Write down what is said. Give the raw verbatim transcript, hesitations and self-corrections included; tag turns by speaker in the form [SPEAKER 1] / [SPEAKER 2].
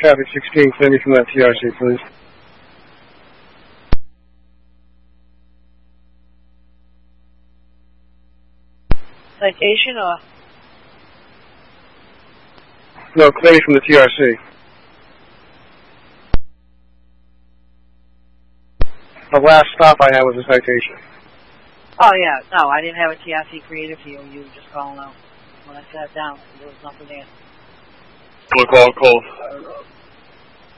[SPEAKER 1] traffic sixteen, clear me from that T R C, please.
[SPEAKER 2] Citation or?
[SPEAKER 1] No, clear me from the T R C. The last stop I had was a citation.
[SPEAKER 2] Oh, yeah. No, I didn't have a T R C created for you. You were just calling out. When I sat down, there was nothing there.
[SPEAKER 1] Call, call, call.